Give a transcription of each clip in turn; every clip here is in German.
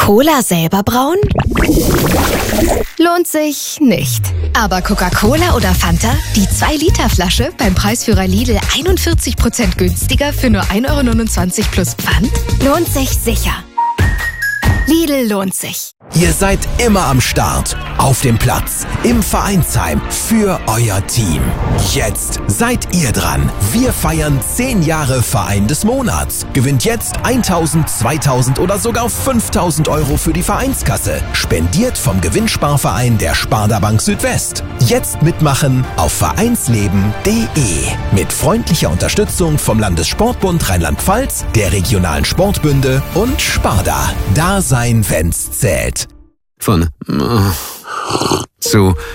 Cola selber brauen? Lohnt sich nicht. Aber Coca-Cola oder Fanta? Die 2-Liter-Flasche beim Preisführer Lidl 41% günstiger für nur 1,29 € plus Pfand? Lohnt sich sicher. Lidl lohnt sich. Ihr seid immer am Start, auf dem Platz, im Vereinsheim, für euer Team. Jetzt seid ihr dran. Wir feiern 10 Jahre Verein des Monats. Gewinnt jetzt 1.000, 2.000 oder sogar 5.000 € für die Vereinskasse. Spendiert vom Gewinnsparverein der Sparda Bank Südwest. Jetzt mitmachen auf vereinsleben.de. Mit freundlicher Unterstützung vom Landessportbund Rheinland-Pfalz, der regionalen Sportbünde und Sparda. Da sein, wenn's zählt. Von zu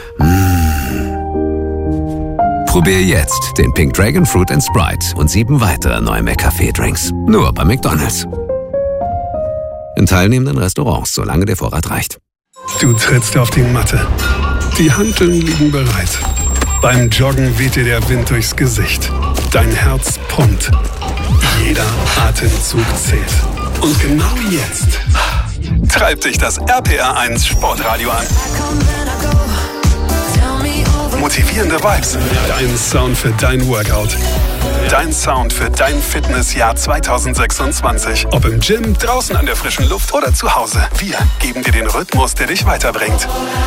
Probier jetzt den Pink Dragon Fruit & Sprite und 7 weitere neue McCafé-Drinks. Nur bei McDonald's. In teilnehmenden Restaurants, solange der Vorrat reicht. Du trittst auf die Matte. Die Hanteln liegen bereit. Beim Joggen weht dir der Wind durchs Gesicht. Dein Herz pumpt. Jeder Atemzug zählt. Und genau jetzt treibt dich das RPR1 Sportradio an. Motivierende Vibes. Dein Sound für dein Workout. Dein Sound für dein Fitnessjahr 2026. Ob im Gym, draußen an der frischen Luft oder zu Hause. Wir geben dir den Rhythmus, der dich weiterbringt.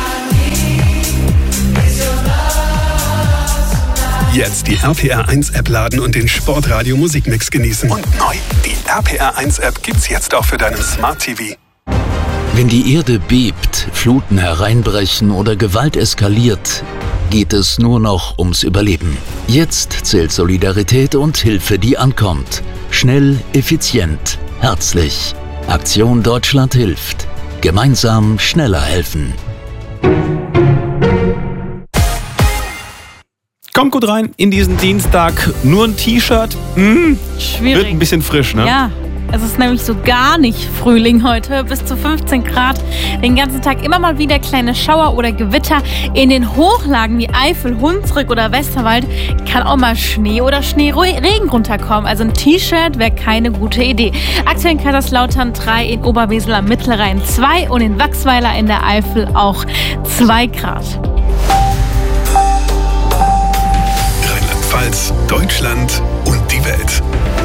Jetzt die RPR1-App laden und den Sportradio Musikmix genießen. Und neu, die RPR1-App gibt's jetzt auch für deinen Smart TV. Wenn die Erde bebt, Fluten hereinbrechen oder Gewalt eskaliert, geht es nur noch ums Überleben. Jetzt zählt Solidarität und Hilfe, die ankommt. Schnell, effizient, herzlich. Aktion Deutschland hilft. Gemeinsam schneller helfen. Kommt gut rein in diesen Dienstag. Nur ein T-Shirt. Schwierig. Wird ein bisschen frisch, ne? Ja, es ist nämlich so gar nicht Frühling heute. Bis zu 15 Grad. Den ganzen Tag immer mal wieder kleine Schauer oder Gewitter. In den Hochlagen wie Eifel, Hunsrück oder Westerwald kann auch mal Schnee oder Schneeregen runterkommen. Also ein T-Shirt wäre keine gute Idee. Aktuell in Kaiserslautern 3, in Oberwesel am Mittelrhein 2 und in Wachsweiler in der Eifel auch 2 Grad. Rheinland-Pfalz, Deutschland und die Welt.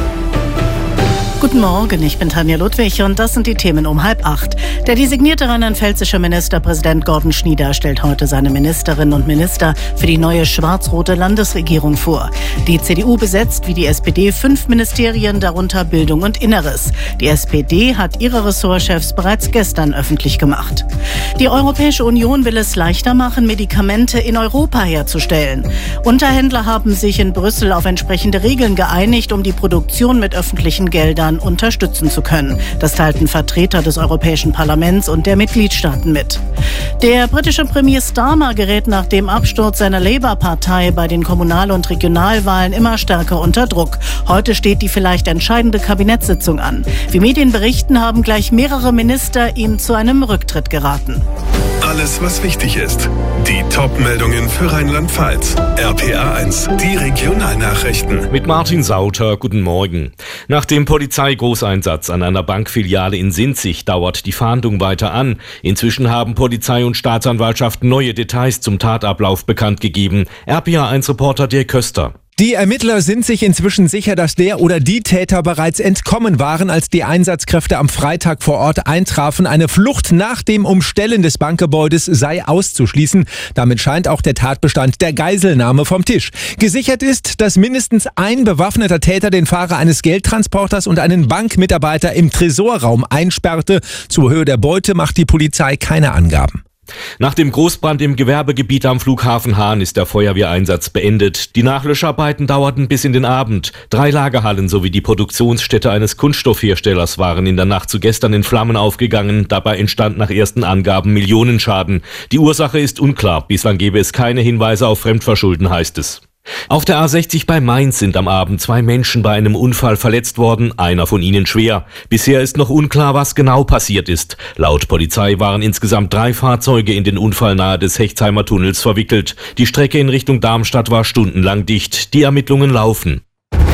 Guten Morgen, ich bin Tanja Ludwig und das sind die Themen um 7:30. Der designierte rheinland-pfälzische Ministerpräsident Gordon Schnieder stellt heute seine Ministerinnen und Minister für die neue schwarz-rote Landesregierung vor. Die CDU besetzt wie die SPD 5 Ministerien, darunter Bildung und Inneres. Die SPD hat ihre Ressortchefs bereits gestern öffentlich gemacht. Die Europäische Union will es leichter machen, Medikamente in Europa herzustellen. Unterhändler haben sich in Brüssel auf entsprechende Regeln geeinigt, um die Produktion mit öffentlichen Geldern unterstützen zu können. Das teilten Vertreter des Europäischen Parlaments und der Mitgliedstaaten mit. Der britische Premier Starmer gerät nach dem Absturz seiner Labour-Partei bei den Kommunal- und Regionalwahlen immer stärker unter Druck. Heute steht die vielleicht entscheidende Kabinettssitzung an. Wie Medien berichten, haben gleich mehrere Minister ihm zu einem Rücktritt geraten. Alles, was wichtig ist. Die Top-Meldungen für Rheinland-Pfalz. RPR1, die Regionalnachrichten. Mit Martin Sauter, guten Morgen. Nach dem Polizeigroßeinsatz an einer Bankfiliale in Sinzig dauert die Fahndung weiter an. Inzwischen haben Polizei und Staatsanwaltschaft neue Details zum Tatablauf bekannt gegeben. RPR1-Reporter Dirk Köster. Die Ermittler sind sich inzwischen sicher, dass der oder die Täter bereits entkommen waren, als die Einsatzkräfte am Freitag vor Ort eintrafen. Eine Flucht nach dem Umstellen des Bankgebäudes sei auszuschließen. Damit scheint auch der Tatbestand der Geiselnahme vom Tisch. Gesichert ist, dass mindestens ein bewaffneter Täter den Fahrer eines Geldtransporters und einen Bankmitarbeiter im Tresorraum einsperrte. Zur Höhe der Beute macht die Polizei keine Angaben. Nach dem Großbrand im Gewerbegebiet am Flughafen Hahn ist der Feuerwehreinsatz beendet. Die Nachlöscharbeiten dauerten bis in den Abend. 3 Lagerhallen sowie die Produktionsstätte eines Kunststoffherstellers waren in der Nacht zu gestern in Flammen aufgegangen. Dabei entstand nach ersten Angaben Millionenschaden. Die Ursache ist unklar. Bislang gebe es keine Hinweise auf Fremdverschulden, heißt es. Auf der A60 bei Mainz sind am Abend 2 Menschen bei einem Unfall verletzt worden, einer von ihnen schwer. Bisher ist noch unklar, was genau passiert ist. Laut Polizei waren insgesamt 3 Fahrzeuge in den Unfall nahe des Hechtsheimer Tunnels verwickelt. Die Strecke in Richtung Darmstadt war stundenlang dicht. Die Ermittlungen laufen.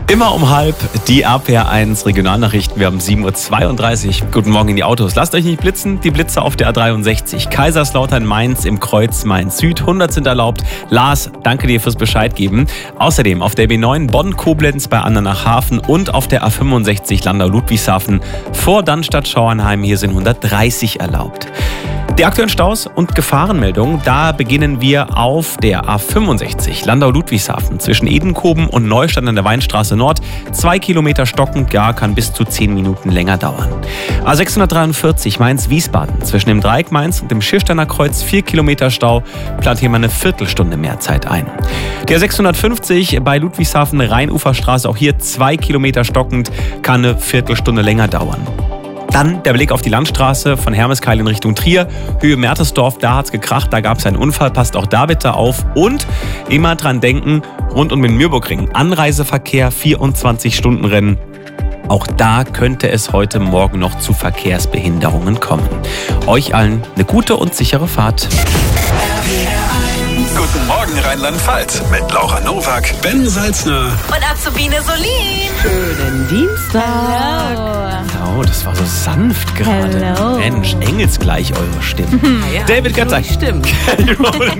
Immer um halb die RPR1 Regionalnachrichten. Wir haben 7.32 Uhr. Guten Morgen in die Autos. Lasst euch nicht blitzen. Die Blitze auf der A63. Kaiserslautern, Mainz im Kreuz Mainz Süd. 100 sind erlaubt. Lars, danke dir fürs Bescheid geben. Außerdem auf der B9 Bonn-Koblenz bei Andernach-Hafen und auf der A65 Landau-Ludwigshafen vor Dannstatt-Schauernheim. Hier sind 130 erlaubt. Die aktuellen Staus und Gefahrenmeldungen, da beginnen wir auf der A65 Landau-Ludwigshafen zwischen Edenkoben und Neustadt an der Weinstraße Nord. 2 Kilometer stockend, ja, kann bis zu 10 Minuten länger dauern. A643 Mainz-Wiesbaden zwischen dem Dreieck Mainz und dem Schiersteiner Kreuz 4 Kilometer Stau, plant hier mal eine Viertelstunde mehr Zeit ein. Der 650 bei Ludwigshafen Rheinuferstraße, auch hier 2 Kilometer stockend, kann eine Viertelstunde länger dauern. Dann der Blick auf die Landstraße von Hermeskeil in Richtung Trier, Höhe Mertersdorf, da hat's gekracht, da gab's einen Unfall, passt auch da bitte auf. Und immer dran denken, rund um den Nürburgring, Anreiseverkehr, 24-Stunden-Rennen. Auch da könnte es heute Morgen noch zu Verkehrsbehinderungen kommen. Euch allen eine gute und sichere Fahrt. Guten Morgen Rheinland-Pfalz mit Laura Nowak, Ben Salzner Und Azubine Solin. Schönen Dienstag. Oh, das war so sanft gerade. Hello. Mensch, engelsgleich eure Stimmen. Ja, David Gatzak. Stimmt.